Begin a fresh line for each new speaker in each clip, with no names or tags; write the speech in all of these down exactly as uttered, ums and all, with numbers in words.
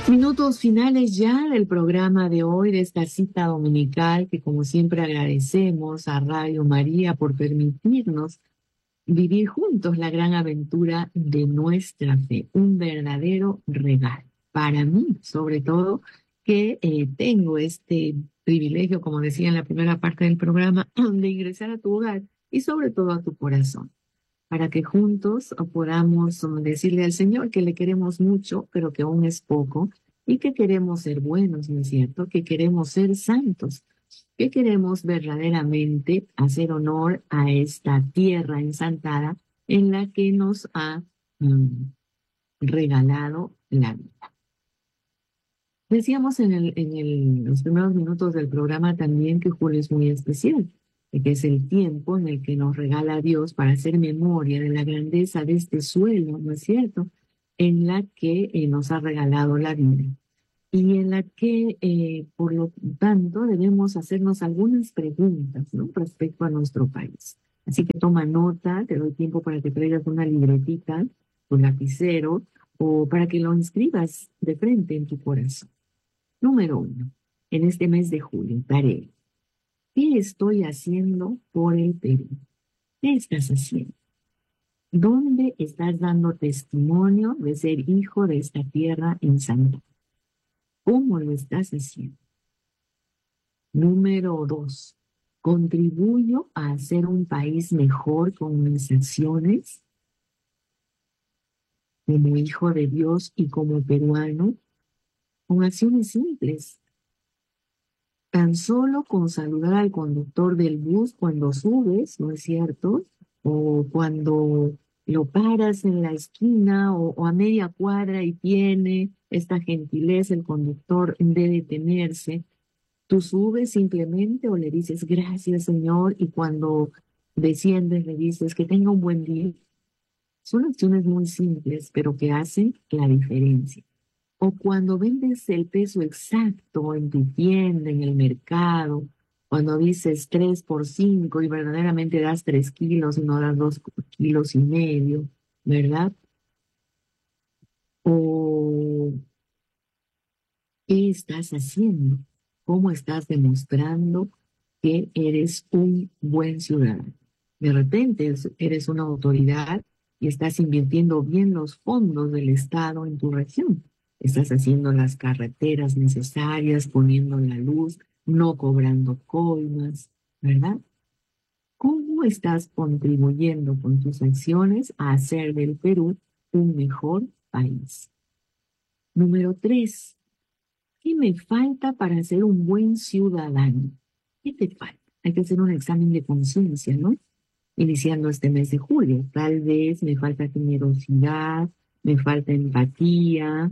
Minutos finales ya del programa de hoy, de esta cita dominical, que como siempre agradecemos a Radio María por permitirnos vivir juntos la gran aventura de nuestra fe, un verdadero regalo. Para mí, sobre todo, que eh, tengo este privilegio, como decía en la primera parte del programa, de ingresar a tu hogar y sobre todo a tu corazón, para que juntos podamos um, decirle al Señor que le queremos mucho, pero que aún es poco, y que queremos ser buenos, ¿no es cierto? Que queremos ser santos, que queremos verdaderamente hacer honor a esta tierra ensantada en la que nos ha mm, regalado la vida. Decíamos en, el, en el, los primeros minutos del programa también que julio es muy especial, que es el tiempo en el que nos regala Dios para hacer memoria de la grandeza de este suelo, ¿no es cierto?, en la que eh, nos ha regalado la vida y en la que, eh, por lo tanto, debemos hacernos algunas preguntas, ¿no?, respecto a nuestro país. Así que toma nota, te doy tiempo para que traigas una libretita, un lapicero, o para que lo inscribas de frente en tu corazón. Número uno, en este mes de julio, tarea. ¿Qué estoy haciendo por el Perú? ¿Qué estás haciendo? ¿Dónde estás dando testimonio de ser hijo de esta tierra ensantada? ¿Cómo lo estás haciendo? Número dos, ¿contribuyo a hacer un país mejor con mis acciones? Como hijo de Dios y como peruano, con acciones simples. Tan solo con saludar al conductor del bus cuando subes, ¿no es cierto? O cuando lo paras en la esquina o, o a media cuadra y tiene esta gentileza el conductor de detenerse. Tú subes simplemente o le dices gracias, Señor, y cuando desciendes le dices que tenga un buen día. Son acciones muy simples, pero que hacen la diferencia. O cuando vendes el peso exacto en tu tienda, en el mercado, cuando dices tres por cinco y verdaderamente das tres kilos y no das dos kilos y medio, ¿verdad? O ¿qué estás haciendo? ¿Cómo estás demostrando que eres un buen ciudadano? De repente es- eres una autoridad y estás invirtiendo bien los fondos del Estado en tu región. Estás haciendo las carreteras necesarias, poniendo la luz, no cobrando coimas, ¿verdad? ¿Cómo estás contribuyendo con tus acciones a hacer del Perú un mejor país? Número tres. ¿Qué me falta para ser un buen ciudadano? ¿Qué te falta? Hay que hacer un examen de conciencia, ¿no? Iniciando este mes de julio. Tal vez me falta generosidad, me falta empatía,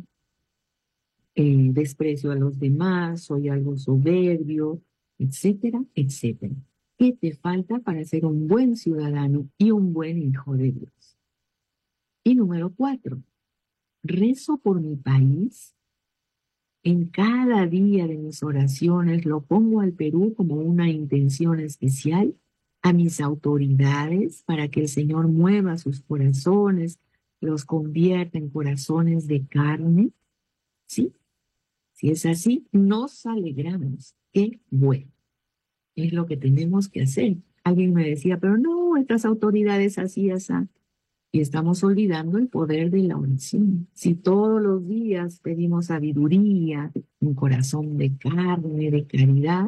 eh, desprecio a los demás, soy algo soberbio, etcétera, etcétera. ¿Qué te falta para ser un buen ciudadano y un buen hijo de Dios? Y número cuatro, ¿rezo por mi país? En cada día de mis oraciones lo pongo al Perú como una intención especial, a mis autoridades, para que el Señor mueva sus corazones, los convierta en corazones de carne. ¿Sí? Si es así, nos alegramos. Qué bueno. Es lo que tenemos que hacer. Alguien me decía, pero no, estas autoridades así, así. Y estamos olvidando el poder de la oración. Si todos los días pedimos sabiduría, un corazón de carne, de caridad,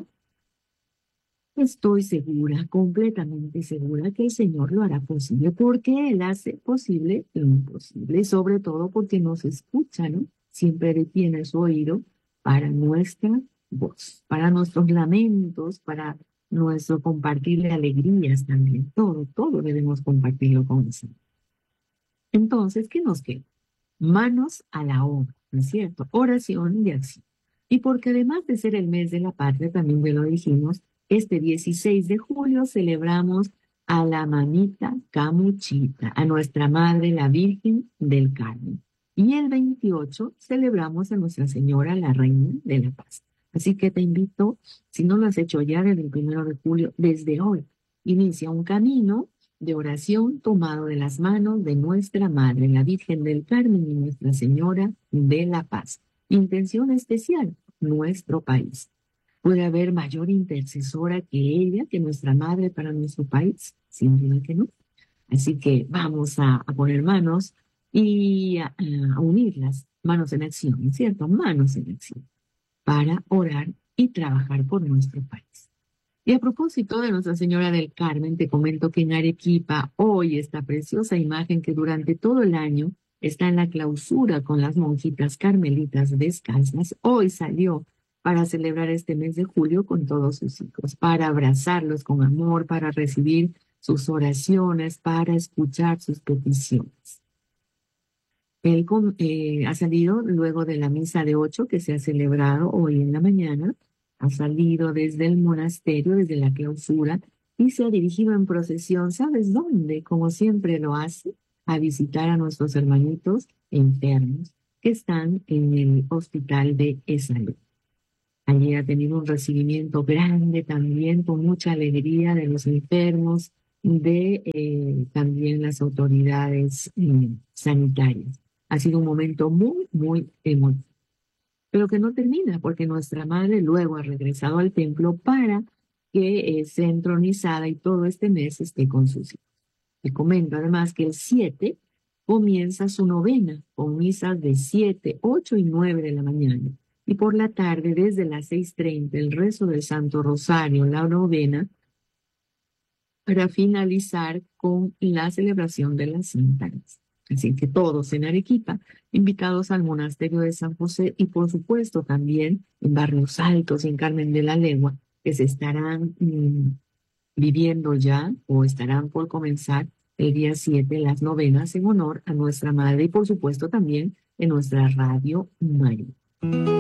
estoy segura, completamente segura que el Señor lo hará posible, porque Él hace posible lo imposible, sobre todo porque nos escucha, ¿no? Siempre tiene su oído para nuestra voz, para nuestros lamentos, para nuestro compartirle alegrías también. Todo, todo debemos compartirlo con el Señor. Entonces, ¿qué nos queda? Manos a la obra, ¿no es cierto? Oración y acción. Y porque además de ser el mes de la patria, también ya lo dijimos, este dieciséis de julio celebramos a la mamita Camuchita, a nuestra madre, la Virgen del Carmen. Y el veintiocho celebramos a Nuestra Señora, la Reina de la Paz. Así que te invito, si no lo has hecho ya desde el primero de julio, desde hoy, inicia un camino de oración tomado de las manos de nuestra Madre, la Virgen del Carmen y Nuestra Señora de la Paz. intención especial, nuestro país. ¿Puede haber mayor intercesora que ella, que nuestra madre para nuestro país? Sin duda que no. Así que vamos a, a poner manos y a, a unirlas, manos en acción, ¿cierto? Manos en acción para orar y trabajar por nuestro país. Y a propósito de Nuestra Señora del Carmen, te comento que en Arequipa hoy esta preciosa imagen que durante todo el año está en la clausura con las monjitas carmelitas descalzas, hoy salió para celebrar este mes de julio con todos sus hijos, para abrazarlos con amor, para recibir sus oraciones, para escuchar sus peticiones. Él con- eh, ha salido luego de la misa de ocho que se ha celebrado hoy en la mañana, ha salido desde el monasterio, desde la clausura, y se ha dirigido en procesión, ¿sabes dónde? Como siempre lo hace, a visitar a nuestros hermanitos enfermos que están en el hospital de Esalú. Allí ha tenido un recibimiento grande también, con mucha alegría de los enfermos, de eh, también las autoridades eh, sanitarias. Ha sido un momento muy, muy emotivo, pero que no termina porque nuestra madre luego ha regresado al templo para que eh, sea entronizada y todo este mes esté con sus hijos. Te comento además que el siete comienza su novena con misas de siete, ocho y nueve de la mañana. Y por la tarde, desde las seis treinta, el rezo del Santo Rosario, la novena, para finalizar con la celebración de la Santa Misa. Así que todos en Arequipa, invitados al monasterio de San José y por supuesto también en Barrios Altos, en Carmen de la Legua, que se estarán mm, viviendo ya o estarán por comenzar el día siete las novenas en honor a nuestra madre y por supuesto también en nuestra radio María.